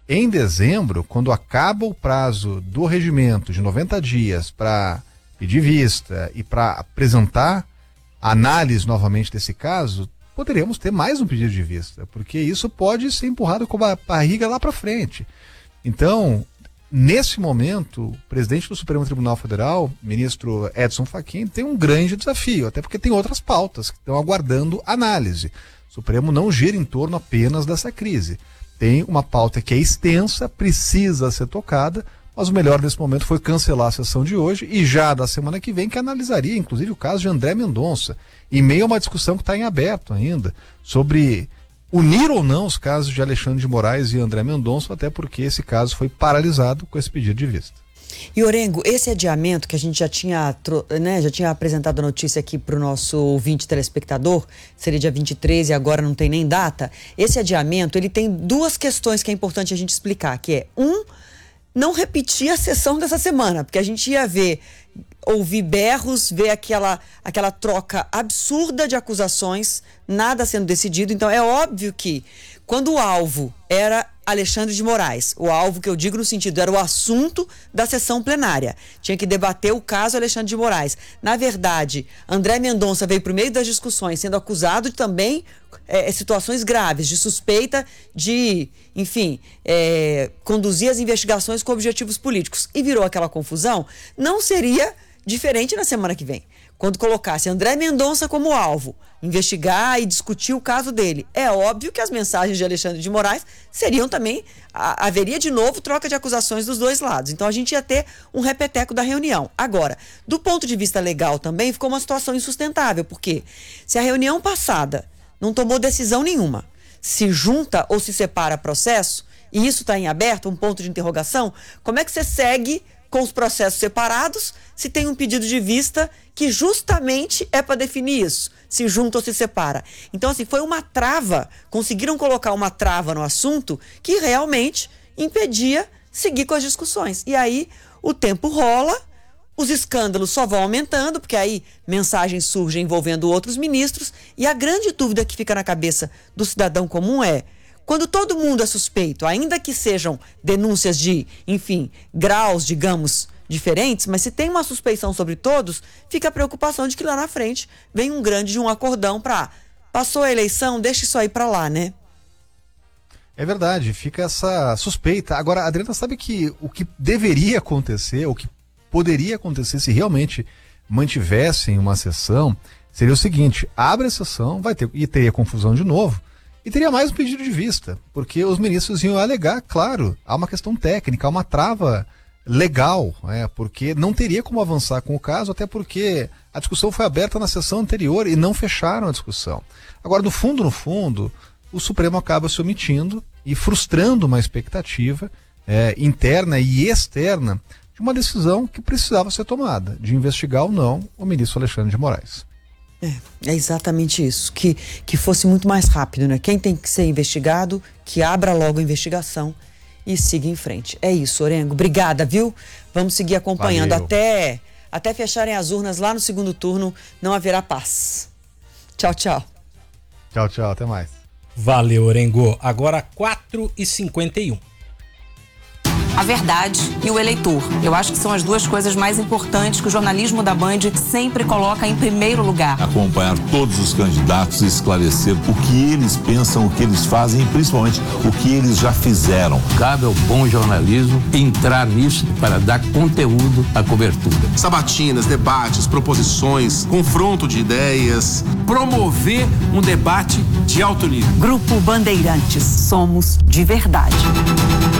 Em dezembro, quando acaba o prazo do regimento de 90 dias para pedir vista e para apresentar a análise novamente desse caso, poderíamos ter mais um pedido de vista, porque isso pode ser empurrado com a barriga lá para frente. Então, nesse momento, o presidente do Supremo Tribunal Federal, ministro Edson Fachin, tem um grande desafio, até porque tem outras pautas que estão aguardando análise. O Supremo não gira em torno apenas dessa crise. Tem uma pauta que é extensa, precisa ser tocada, mas o melhor nesse momento foi cancelar a sessão de hoje e já da semana que vem que analisaria, inclusive, o caso de André Mendonça, em meio a uma discussão que está em aberto ainda, sobre unir ou não os casos de Alexandre de Moraes e André Mendonça, até porque esse caso foi paralisado com esse pedido de vista. E Orengo, esse adiamento que a gente já tinha apresentado a notícia aqui para o nosso ouvinte telespectador, seria dia 23 e agora não tem nem data. Esse adiamento, ele tem duas questões que é importante a gente explicar, que é, não repetir a sessão dessa semana, porque a gente ia ouvir berros, ver aquela troca absurda de acusações, nada sendo decidido. Então é óbvio que quando o alvo era Alexandre de Moraes, o alvo que eu digo no sentido, era o assunto da sessão plenária, tinha que debater o caso Alexandre de Moraes. Na verdade, André Mendonça veio para o meio das discussões sendo acusado de também situações graves, de suspeita de, enfim, conduzir as investigações com objetivos políticos, e virou aquela confusão. Não seria diferente na semana que vem, quando colocasse André Mendonça como alvo, investigar e discutir o caso dele. É óbvio que as mensagens de Alexandre de Moraes seriam também, haveria de novo troca de acusações dos dois lados. Então a gente ia ter um repeteco da reunião. Agora, do ponto de vista legal também, ficou uma situação insustentável, porque se a reunião passada não tomou decisão nenhuma, se junta ou se separa processo, e isso está em aberto, um ponto de interrogação, como é que você segue com os processos separados se tem um pedido de vista que justamente é para definir isso, se junta ou se separa? Então, assim, foi uma trava, conseguiram colocar uma trava no assunto que realmente impedia seguir com as discussões. E aí o tempo rola, os escândalos só vão aumentando, porque aí mensagens surgem envolvendo outros ministros, e a grande dúvida que fica na cabeça do cidadão comum é: quando todo mundo é suspeito, ainda que sejam denúncias de, enfim, graus, digamos, diferentes, mas se tem uma suspeição sobre todos, fica a preocupação de que lá na frente vem um acordão para passou a eleição, deixa isso aí para lá, né? É verdade, fica essa suspeita. Agora, a Adriana sabe que o que deveria acontecer, o que poderia acontecer se realmente mantivessem uma sessão, seria o seguinte: abre a sessão, teria confusão de novo, e teria mais um pedido de vista, porque os ministros iam alegar, claro, há uma questão técnica, há uma trava legal, porque não teria como avançar com o caso, até porque a discussão foi aberta na sessão anterior e não fecharam a discussão. Agora, no fundo, o Supremo acaba se omitindo e frustrando uma expectativa interna e externa de uma decisão que precisava ser tomada, de investigar ou não o ministro Alexandre de Moraes. É exatamente isso, que fosse muito mais rápido, né? Quem tem que ser investigado, que abra logo a investigação e siga em frente. É isso, Orengo. Obrigada, viu? Vamos seguir acompanhando. Até fecharem as urnas lá no segundo turno, não haverá paz. Tchau, tchau. Tchau, tchau. Até mais. Valeu, Orengo. Agora 4h51. A verdade e o eleitor. Eu acho que são as duas coisas mais importantes que o jornalismo da Band sempre coloca em primeiro lugar. Acompanhar todos os candidatos e esclarecer o que eles pensam, o que eles fazem e principalmente o que eles já fizeram. Cabe ao bom jornalismo entrar nisso para dar conteúdo à cobertura. Sabatinas, debates, proposições, confronto de ideias. Promover um debate de alto nível. Grupo Bandeirantes. Somos de verdade.